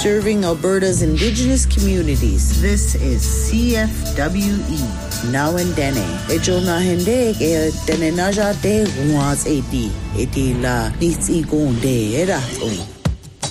serving Alberta's Indigenous communities. This is CFWE. Now and Dene. Ejona hende ke Dene naja de was eti la nitsi gonde era.